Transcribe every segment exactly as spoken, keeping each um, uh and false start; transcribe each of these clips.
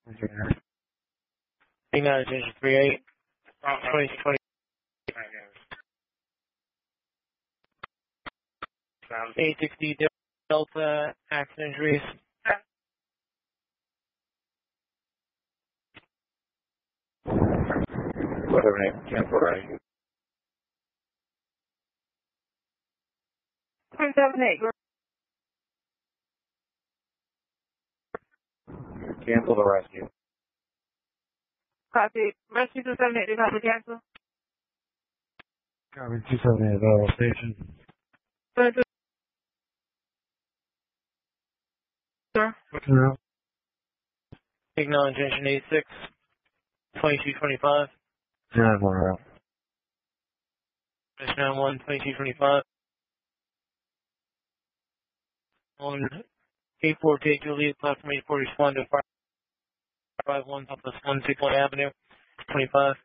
nine attention three eight, twenty twenty, eight sixty Delta, accident injuries. Whatever name, cancel right. three seven eight. Cancel the rescue. Copy. Rescue two seven eight, did copy cancel? Copy two seven eight, available station. Sir? What's now? Acknowledge engine eight six, twenty-two twenty-five. nine one route. nine one, twenty-two twenty-five. On eight four eight Juliet, platform eight four, respond to five five one, Southwest one sixty-one Avenue, twenty-five.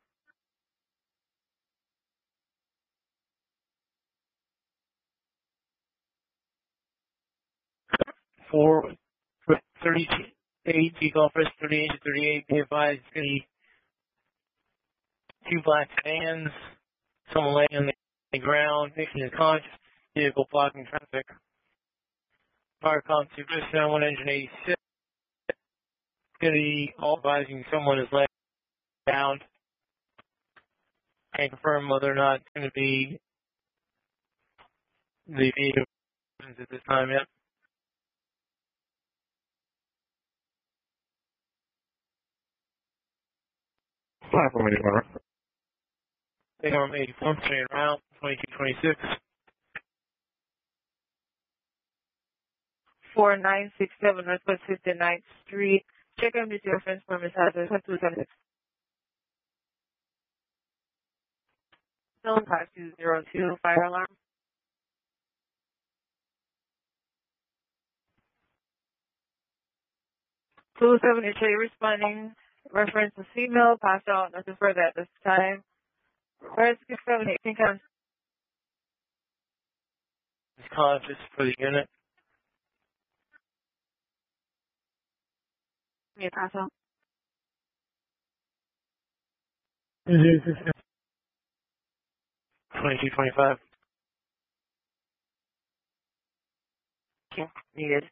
four, thirty-eight, G Golf Risk thirty-eight to thirty-eight, be advised, the two black vans, someone laying on the ground, making his conscious, vehicle blocking traffic. Fire constable, nine one engine eighty-six, city, all advising someone is laying down. Can't confirm whether or not it's going to be the vehicle at this time yet. Platform eighty-four. Platform eighty-four, straight route, twenty-two twenty-six. four nine six seven, Northwest fifty-ninth Street. Check on this reference for Miss Hazard, two seven six. Zone five two zero two, fire alarm. two seven eight, responding. Reference to female, passed out, nothing further at this time. Rescue seven eight, can come. Is conscious for the unit. Yeah, pass out. twenty-two twenty-five. Okay, needed.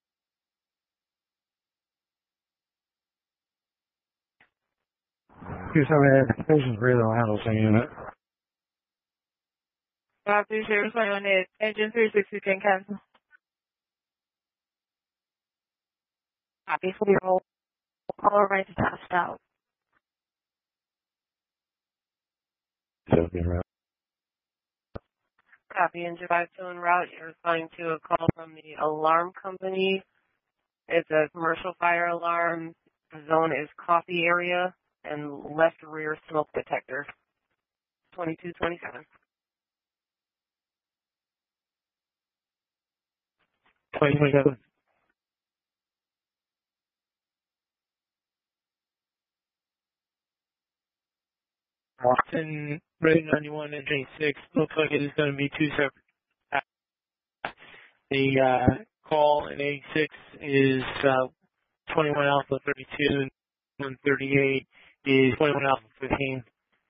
two seven eight, patient's breathing handle same unit. Copy, share responding on it. Engine three sixty can cancel. Copy, for the roll. All right, passed out. Seven route. Copy, engine five two en route. You're responding to a call from the alarm company. It's a commercial fire alarm. The zone is coffee area and left rear smoke detector. twenty-two twenty-seven. twenty twenty-seven. Austin, Ready ninety-one, engine six, looks like it is going to be two separate. The uh, call in eighty-six is uh, twenty-one Alpha thirty-two, and one thirty-eight is twenty-one Alpha fifteen.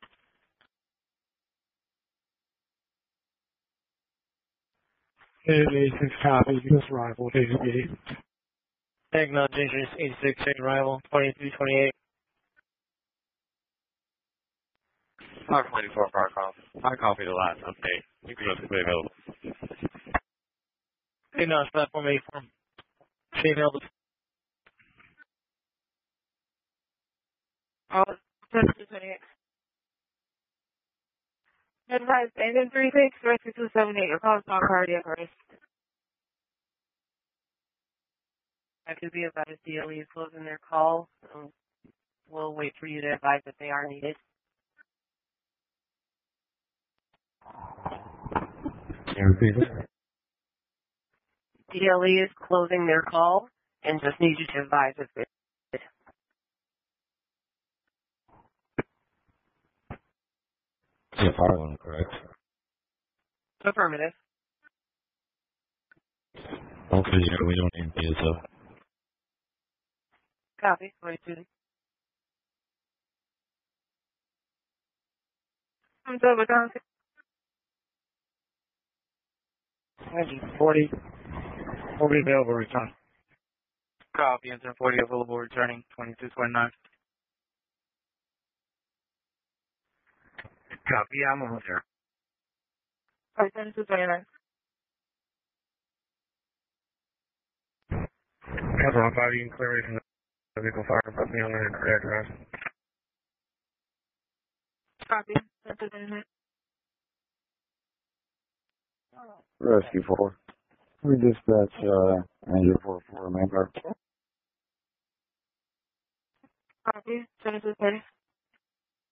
eighty-six copy, this arrival, eighty-eight. Acknowledge engine eighty-six, change arrival, twenty-three twenty-eight. Power twenty-four, power call. I copy the last update. You can be available. Acknowledge platform eighty-four. Chain held. Oh, twenty-two twenty-eight. Advise, engine three six, rescue two seven eight. Your call is not cardiac arrest. I could be advised D L E is closing their call. So we'll wait for you to advise if they are needed. Can you repeat it? D L E is closing their call and just need you to advise if it. Yeah, fire one, correct. Affirmative. Okay, yeah, we don't need these, uh, Copy. twenty-two. I'm over down. Engine forty. Will be available return. Copy, engine forty available returning twenty-two twenty-nine. Copy, I'm over there. All right, twenty-two twenty-nine. Cover on five, you can clear me from the vehicle fire, put me on the correct address. Copy. twenty-two twenty-nine. Rescue four. We dispatch, uh, Angel four four, main car. Copy. twenty-two thirty.